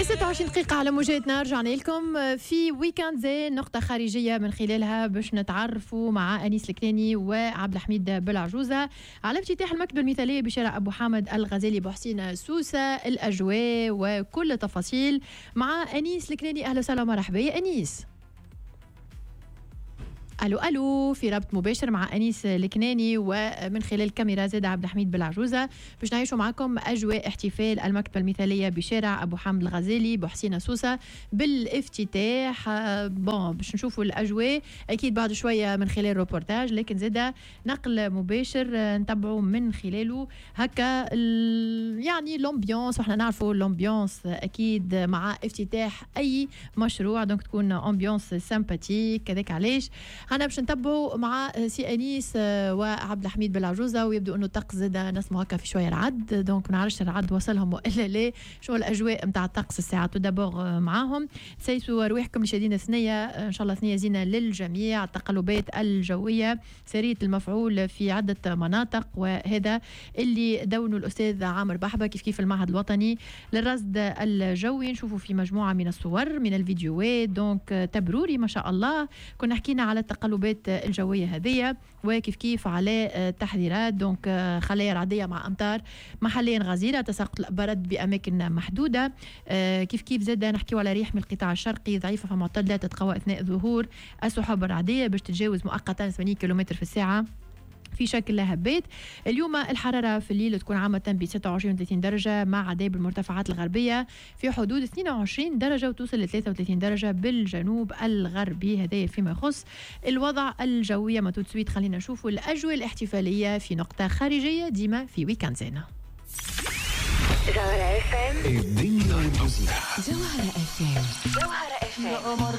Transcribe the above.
26 دقيقة على موجاتنا، رجعنا لكم في ويكاند زين، نقطة خارجية من خلالها باش نتعرفوا مع أنيس الكناني وعبد الحميد بالعجوزة على افتتاح المكتبة المثالية بشارع أبو حامد الغزالي بحسين سوسة، الأجواء وكل تفاصيل مع أنيس الكناني. أهلا وسهلا ومرحبا يا أنيس. الو في رابط مباشر مع انيس الكناني ومن خلال الكاميرا زاد عبد الحميد بالعجوزه باش نعيشوا معكم اجواء احتفال المكتبه المثاليه بشارع ابو حامد الغزالي بحسين سوسه بالافتتاح. باش نشوفوا الاجواء اكيد بعد شويه من خلال روبورتاج، لكن زاد نقل مباشر نتبعوا من خلاله هكا يعني الامبيونس، واحنا نعرفوا الامبيونس اكيد مع افتتاح اي مشروع دونك تكون امبيونس سامباتيك كذاك. علاش أنا باش نتبعوا مع سي أنيس وعبد الحميد بالعجوزة، ويبدو أنه الطقس زاد نسمع هكا في شوية رعد، دونك ما نعرفش الرعد وصلهم وإلا لا، شو الأجواء نتاع الطقس الساعة دابور معاهم. تسيسوا رواحكم مشاهدينا ثنية إن شاء الله، ثنية زينة للجميع. التقلبات الجوية سرية المفعول في عدة مناطق، وهذا اللي دونه الأستاذ عامر بحبة كيف المعهد الوطني للرصد الجوي. نشوفوا في مجموعة من الصور من الفيديوهات، دونك تبروري ما شاء الله. كنا حكينا على التقلبات الجوية هذه وكيف على التحذيرات، دونك خلايا رعدية مع أمطار محليا غزيرة، تساقط برد بأماكن محدودة. كيف زاد نحكيو على ريح من القطاع الشرقي ضعيفة فمعتدلة تتقوى أثناء ظهور السحب الرعدية باش تتجاوز مؤقتا 80 كيلومتر في الساعة في شكل هبات. اليوم الحرارة في الليل تكون عامة ب 26 30 درجة مع عذاب المرتفعات الغربية في حدود 22 درجة وتوصل ل 33 درجة بالجنوب الغربي. هذا فيما يخص الوضع الجوي. ما تسويت خلينا نشوفوا الأجواء الاحتفالية في نقطة خارجية ديما في ويكاند زينة. جوهرة FM الدنيا والمزيكا. جوهرة FM